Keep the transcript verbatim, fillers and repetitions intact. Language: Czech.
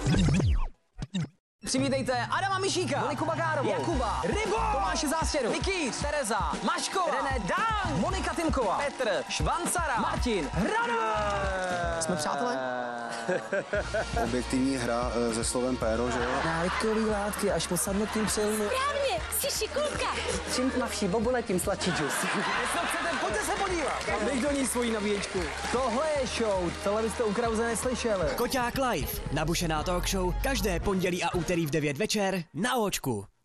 Přivítejte Adama Mišíka, Moniku Bagárovou, Jakuba, Rybo, Tomáše Zástěru, Nikýř, Tereza, Maškova, René Dang, Monika Tymková, Petr, Švancara, Martin, Hrano. Jsme přátelé? Objektivní hra se slovem péro, že jo? Návykový látky až po sadnutím přilnu. Správně, jsi šikulka. Čím tmavší bobule, tím sladší džus. Jestli chcete, pojďte se podívat. Dej do ní svoji nabíječku. Tohle je show, tohle byste u Krause neslyšeli. Koťák Live, nabušená talk show, každé pondělí a úterý v devět večer na Óčku.